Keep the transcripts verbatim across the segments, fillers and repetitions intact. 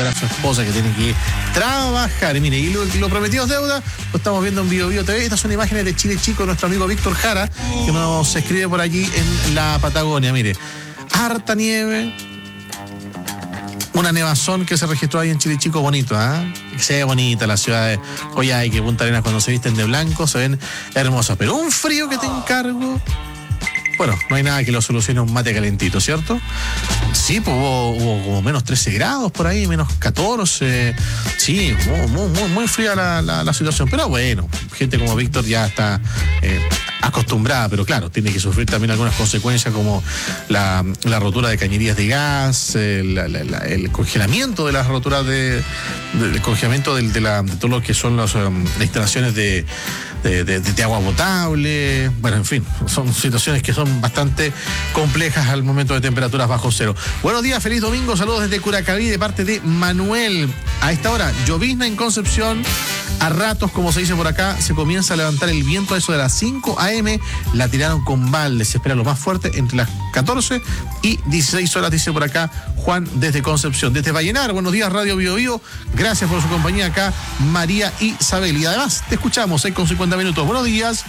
a su esposa que tiene que trabajar. Y mire, y lo, lo prometido es deuda, lo estamos viendo en Bio Bio T V. Estas son imágenes de Chile Chico, nuestro amigo Víctor Jara, que nos escribe por allí en la Patagonia. Mire, harta nieve, una nevazón que se registró ahí en Chile Chico, bonito, ¿ah? ¿eh? Se ve bonita la ciudad de Coyhaique y Punta Arenas cuando se visten de blanco, se ven hermosas. Pero un frío que te encargo. Bueno, no hay nada que lo solucione un mate calentito, ¿cierto? Sí, pues hubo, hubo como menos trece grados por ahí, menos catorce. Sí, muy, muy, muy, muy fría la, la, la situación. Pero bueno, gente como Víctor ya está eh, acostumbrada, pero claro, tiene que sufrir también algunas consecuencias como la, la rotura de cañerías de gas, eh, la, la, la, el congelamiento de las roturas de, de, el congelamiento de, de, la, de todo lo que son las, um, las instalaciones de De, de, de agua potable. Bueno, en fin, son situaciones que son bastante complejas al momento de temperaturas bajo cero. Buenos días, feliz domingo, saludos desde Curacaví de parte de Manuel. A esta hora, llovizna en Concepción. A ratos, como se dice por acá, se comienza a levantar el viento a eso de las cinco a eme. La tiraron con balde. Se espera lo más fuerte entre las catorce y dieciséis horas, dice por acá Juan desde Concepción. Desde Vallenar, buenos días, Radio Bio Bio. Gracias por su compañía acá, María Isabel. Y además, te escuchamos, seis con cincuenta minutos. Buenos días.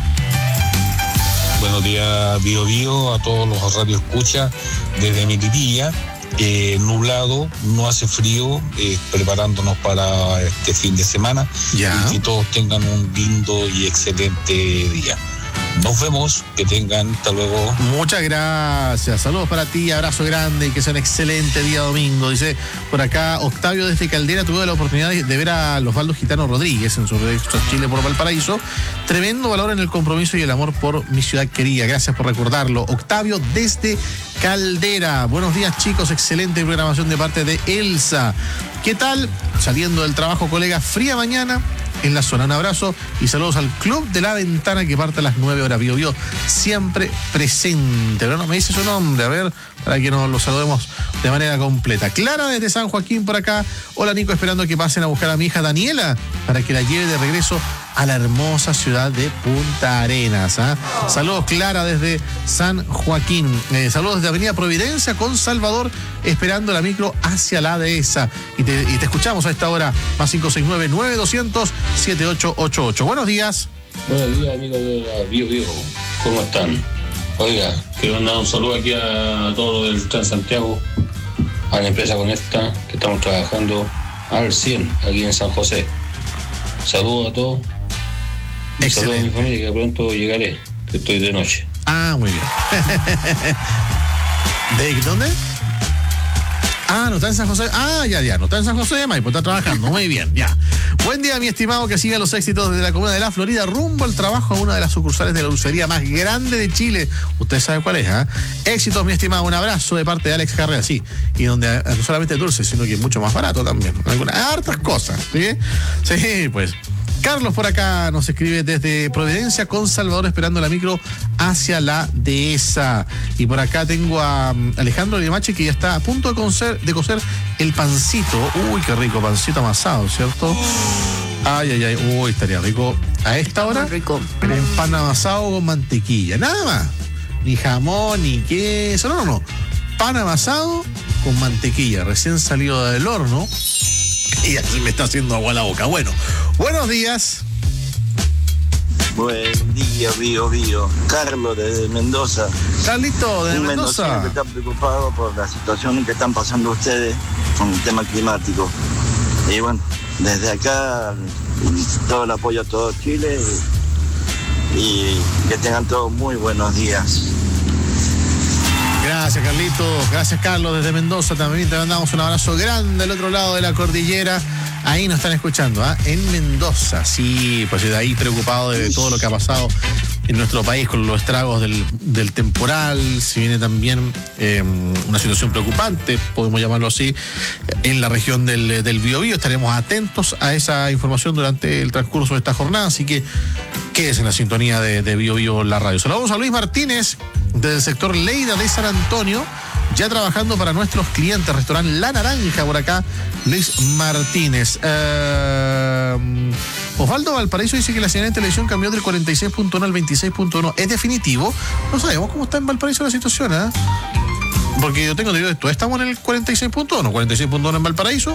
Buenos días, Bio Bio, a todos los radio escucha desde Melipilla. Eh, nublado, no hace frío, eh, preparándonos para este fin de semana. Ya. Y que todos tengan un lindo y excelente día. Nos vemos, que tengan, hasta luego. Muchas gracias, saludos para ti, abrazo grande y que sea un excelente día domingo. Dice por acá Octavio desde Caldera, tuve la oportunidad de ver a los Osvaldo Gitano Rodríguez en su regreso a Chile por Valparaíso. Tremendo valor en el compromiso y el amor por mi ciudad querida. Gracias por recordarlo. Octavio desde Caldera. Buenos días, chicos, excelente programación de parte de Elsa. ¿Qué tal? Saliendo del trabajo, colega, fría mañana en la zona. Un abrazo y saludos al Club de la Ventana que parte a las nueve horas. Bio Bio siempre presente. Pero no me dice su nombre, a ver, para que nos lo saludemos de manera completa. Clara desde San Joaquín por acá. Hola, Nico, esperando que pasen a buscar a mi hija Daniela para que la lleve de regreso a la hermosa ciudad de Punta Arenas. ¿eh? Saludos, Clara, desde San Joaquín. Eh, saludos desde Avenida Providencia con Salvador, esperando la micro hacia la dehesa. Y te, y te escuchamos a esta hora, más cinco seis nueve, nueve dos cero cero, siete ocho ocho ocho. Buenos días. Buenos días, amigos de la Bio Bio. ¿Cómo están? Oiga, quiero mandar un saludo aquí a todos los del Transantiago, a la empresa Conecta, que estamos trabajando al cien aquí en San José. Saludos a todos. Un saludo a mi familia, que pronto llegaré, que estoy de noche. Ah, muy bien. ¿De dónde? Ah, no está en San José. Ah, ya, ya, no está en San José de Maipo, está trabajando. Muy bien, ya. Buen día, mi estimado, que siga los éxitos desde la comuna de La Florida, rumbo al trabajo a una de las sucursales de la dulcería más grande de Chile. Usted sabe cuál es, ¿ah? ¿eh? Éxitos, mi estimado. Un abrazo de parte de Alex Carrera, sí. Y donde no solamente dulce, sino que es mucho más barato también. Algunas hartas cosas, ¿sí? Sí, pues. Carlos por acá nos escribe desde Providencia con Salvador, esperando la micro hacia la dehesa. Y por acá tengo a Alejandro Limache, que ya está a punto de cocer, de cocer el pancito. Uy, qué rico, pancito amasado, ¿cierto? Ay, ay, ay, uy, estaría rico. A esta hora, rico. Un pan amasado con mantequilla, nada más. Ni jamón, ni queso, no, no, no. Pan amasado con mantequilla, recién salido del horno. Y ya se me está haciendo agua la boca. Bueno, buenos días. Buen día, Bio Bio. Carlos desde Mendoza. Carlito desde Un Mendoza. mendocino que está preocupado por la situación que están pasando ustedes con el tema climático. Y bueno, desde acá todo el apoyo a todo Chile y, y que tengan todos muy buenos días. Gracias, Carlitos. Gracias, Carlos, desde Mendoza. También te mandamos un abrazo grande al otro lado de la cordillera. Ahí nos están escuchando, ¿ah? ¿eh? En Mendoza. Sí, pues de ahí preocupado de todo lo que ha pasado en nuestro país con los estragos del, del temporal. Si viene también eh, una situación preocupante, podemos llamarlo así, en la región del, del Biobío. Estaremos atentos a esa información durante el transcurso de esta jornada. Así que quédese en la sintonía de, de Biobío la radio. Saludamos a Luis Martínez del sector Leida de San Antonio, ya trabajando para nuestros clientes, restaurante La Naranja por acá, Luis Martínez. Eh, Osvaldo Valparaíso dice que la señal de televisión cambió del cuarenta y seis punto uno al veintiséis punto uno. ¿Es definitivo? No sabemos cómo está en Valparaíso la situación, ¿eh? Porque yo tengo entendido esto, estamos en el cuarenta y seis punto uno, cuarenta y seis punto uno en Valparaíso.